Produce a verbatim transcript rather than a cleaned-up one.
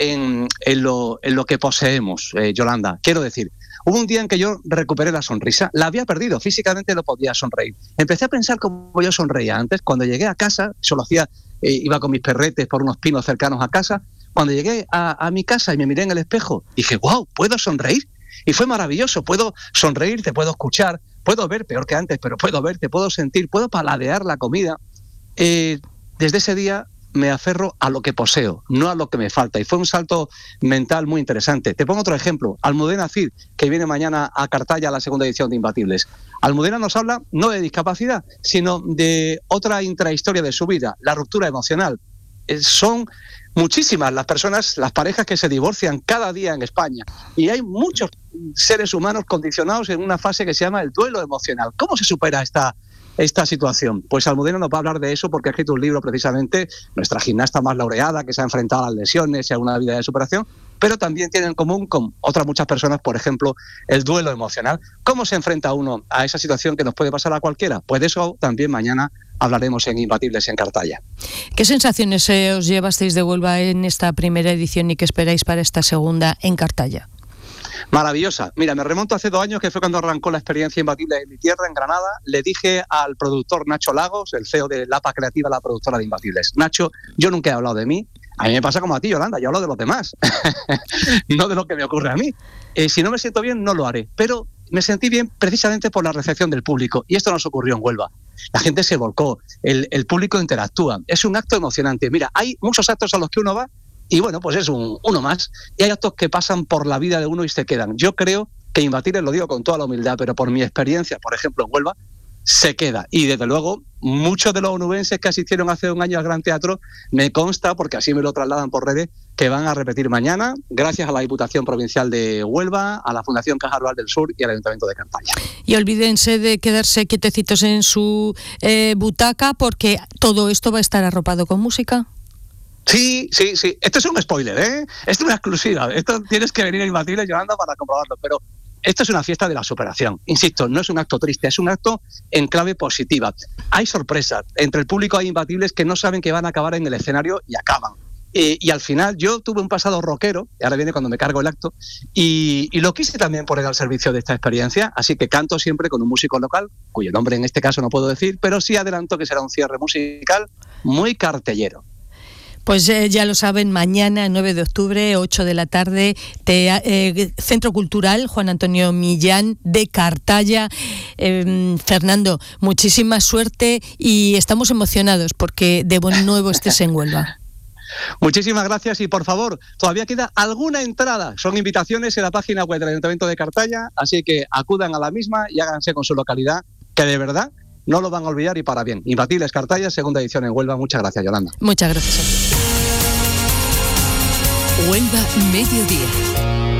en, en, lo, en lo que poseemos, eh, Yolanda. Quiero decir, hubo un día en que yo recuperé la sonrisa, la había perdido, físicamente no podía sonreír. Empecé a pensar cómo yo sonreía antes. Cuando llegué a casa, eso lo hacía, eh, iba con mis perretes por unos pinos cercanos a casa. Cuando llegué a, a mi casa y me miré en el espejo, dije, wow, ¿puedo sonreír? Y fue maravilloso, puedo sonreír, te puedo escuchar, puedo ver peor que antes, pero puedo ver, te puedo sentir, puedo paladear la comida. Eh, desde ese día me aferro a lo que poseo, no a lo que me falta. Y fue un salto mental muy interesante. Te pongo otro ejemplo. Almudena Cid, que viene mañana a Cartaya a la segunda edición de Imbatibles. Almudena nos habla no de discapacidad, sino de otra intrahistoria de su vida, la ruptura emocional. Eh, son muchísimas las personas, las parejas que se divorcian cada día en España. Y hay muchos seres humanos condicionados en una fase que se llama el duelo emocional. ¿Cómo se supera esta esta situación? Pues Almudena nos va a hablar de eso porque ha escrito un libro precisamente, nuestra gimnasta más laureada, que se ha enfrentado a las lesiones y a una vida de superación, pero también tiene en común con otras muchas personas, por ejemplo, el duelo emocional. ¿Cómo se enfrenta uno a esa situación que nos puede pasar a cualquiera? Pues de eso también mañana hablaremos en Imbatibles en Cartaya. ¿Qué sensaciones eh, os llevasteis de Huelva en esta primera edición y qué esperáis para esta segunda en Cartaya? Maravillosa. Mira, me remonto hace dos años, que fue cuando arrancó la experiencia Imbatible en mi tierra, en Granada. Le dije al productor Nacho Lagos, el C E O de Lapa Creativa, la productora de Imbatibles: Nacho, yo nunca he hablado de mí. A mí me pasa como a ti, Yolanda, yo hablo de los demás, no de lo que me ocurre a mí. Eh, si no me siento bien, no lo haré. Pero me sentí bien precisamente por la recepción del público. Y esto nos ocurrió en Huelva. La gente se volcó, el, el público interactúa. Es un acto emocionante. Mira, hay muchos actos a los que uno va y bueno, pues es un, uno más. Y hay actos que pasan por la vida de uno y se quedan. Yo creo que Imbatibles, lo digo con toda la humildad, pero por mi experiencia, por ejemplo, en Huelva, se queda. Y desde luego, muchos de los onubenses que asistieron hace un año al Gran Teatro, me consta, porque así me lo trasladan por redes, que van a repetir mañana, gracias a la Diputación Provincial de Huelva, a la Fundación Caja Rural del Sur y al Ayuntamiento de Cartaya. Y olvídense de quedarse quietecitos en su eh, butaca, porque todo esto va a estar arropado con música. Sí, sí, sí. Esto es un spoiler, ¿eh? Esto es una exclusiva. Esto tienes que venir a Imbatibles, Yolanda, para comprobarlo. Pero esto es una fiesta de la superación. Insisto, no es un acto triste, es un acto en clave positiva. Hay sorpresas. Entre el público hay Imbatibles que no saben que van a acabar en el escenario y acaban. Eh, y al final yo tuve un pasado rockero, y ahora viene cuando me cargo el acto, y, y lo quise también poner al servicio de esta experiencia, así que canto siempre con un músico local, cuyo nombre en este caso no puedo decir, pero sí adelanto que será un cierre musical muy cartellero. Pues eh, ya lo saben, mañana, nueve de octubre, ocho de la tarde, te, eh, Centro Cultural Juan Antonio Millán de Cartaya. Eh, Fernando, muchísima suerte y estamos emocionados porque de buen nuevo estés en Huelva. Muchísimas gracias y por favor, todavía queda alguna entrada. Son invitaciones en la página web del Ayuntamiento de Cartaya, así que acudan a la misma y háganse con su localidad, que de verdad no lo van a olvidar y para bien. Imbatibles Cartaya, segunda edición en Huelva. Muchas gracias, Yolanda. Muchas gracias a ti. Huelva Mediodía.